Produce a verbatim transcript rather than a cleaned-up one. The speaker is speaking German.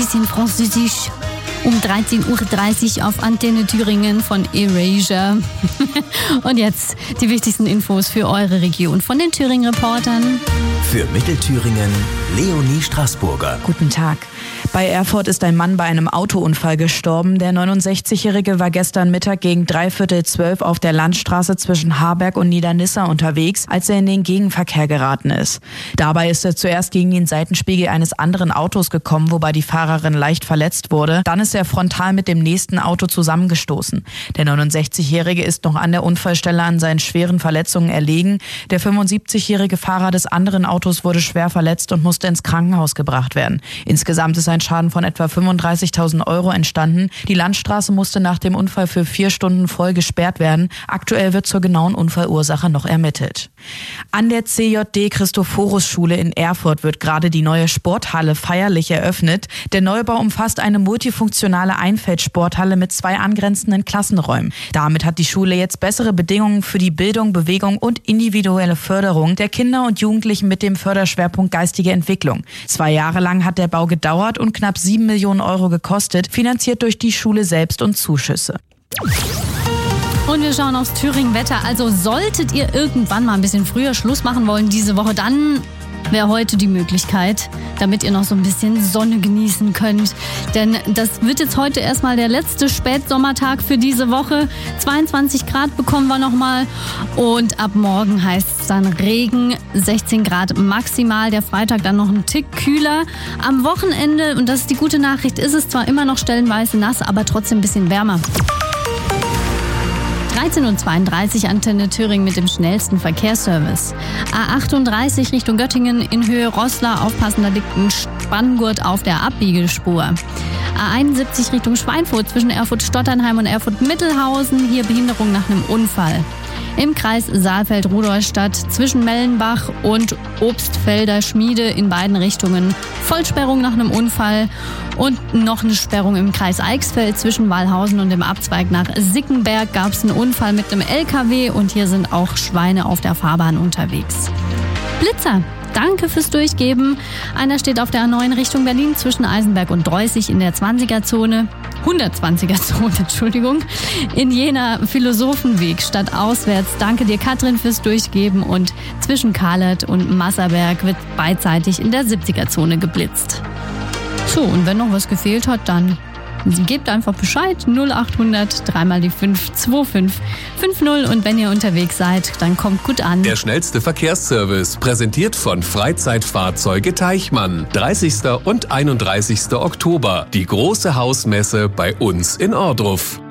bisschen Französisch. Um dreizehn Uhr dreißig auf Antenne Thüringen von Erasure. Und jetzt die wichtigsten Infos für eure Region von den Thüringen-Reportern. Für Mittelthüringen, Leonie Straßburger. Guten Tag. Bei Erfurt ist ein Mann bei einem Autounfall gestorben. Der neunundsechzigjährige war gestern Mittag gegen dreiviertel zwölf auf der Landstraße zwischen Harberg und Niedernisse unterwegs, als er in den Gegenverkehr geraten ist. Dabei ist er zuerst gegen den Seitenspiegel eines anderen Autos gekommen, wobei die Fahrerin leicht verletzt wurde. Dann ist er frontal mit dem nächsten Auto zusammengestoßen. Der neunundsechzigjährige ist noch an der Unfallstelle an seinen schweren Verletzungen erlegen. Der fünfundsiebzigjährige Fahrer des anderen Autos wurde schwer verletzt und musste ins Krankenhaus gebracht werden. Insgesamt ist ein Schaden von etwa fünfunddreißigtausend Euro entstanden. Die Landstraße musste nach dem Unfall für vier Stunden voll gesperrt werden. Aktuell wird zur genauen Unfallursache noch ermittelt. An der C J D-Christophorus-Schule in Erfurt wird gerade die neue Sporthalle feierlich eröffnet. Der Neubau umfasst eine multifunktionale Einfeldsporthalle mit zwei angrenzenden Klassenräumen. Damit hat die Schule jetzt bessere Bedingungen für die Bildung, Bewegung und individuelle Förderung der Kinder und Jugendlichen mit dem Förderschwerpunkt geistige Entwicklung. Zwei Jahre lang hat der Bau gedauert und knapp sieben Millionen Euro gekostet, finanziert durch die Schule selbst und Zuschüsse. Und wir schauen aufs Thüringen-Wetter. Also solltet ihr irgendwann mal ein bisschen früher Schluss machen wollen diese Woche, dann wäre heute die Möglichkeit, damit ihr noch so ein bisschen Sonne genießen könnt. Denn das wird jetzt heute erstmal der letzte Spätsommertag für diese Woche. zweiundzwanzig Grad bekommen wir nochmal. Und ab morgen heißt es dann Regen, sechzehn Grad maximal. Der Freitag dann noch ein Tick kühler. Am Wochenende, und das ist die gute Nachricht, ist es zwar immer noch stellenweise nass, aber trotzdem ein bisschen wärmer. dreizehn Uhr zweiunddreißig Antenne Thüringen mit dem schnellsten Verkehrsservice. A achtunddreißig Richtung Göttingen in Höhe Roßla. Aufpassen, da liegt ein Spanngurt auf der Abbiegespur. A einundsiebzig Richtung Schweinfurt zwischen Erfurt-Stotternheim und Erfurt-Mittelhausen. Hier Behinderung nach einem Unfall. Im Kreis Saalfeld-Rudolstadt zwischen Mellenbach und Obstfelder Schmiede in beiden Richtungen Vollsperrung nach einem Unfall und noch eine Sperrung im Kreis Eichsfeld zwischen Walhausen und dem Abzweig nach Sickenberg gab es einen Unfall mit einem L K W und hier sind auch Schweine auf der Fahrbahn unterwegs. Blitzer. Danke fürs Durchgeben. Einer steht auf der A neun Richtung Berlin zwischen Eisenberg und Dreußig in der zwanziger-Zone. hundertzwanziger-Zone, Entschuldigung. In Jena Philosophenweg statt auswärts. Danke dir, Katrin, fürs Durchgeben. Und zwischen Kahlert und Masserberg wird beidseitig in der siebziger-Zone geblitzt. So, und wenn noch was gefehlt hat, dann gebt einfach Bescheid. null achthundert, dreimal die fünf, zwei fünf fünf null. Und wenn ihr unterwegs seid, dann kommt gut an. Der schnellste Verkehrsservice, präsentiert von Freizeitfahrzeuge Teichmann. dreißigsten und einunddreißigsten Oktober. Die große Hausmesse bei uns in Ohrdruf.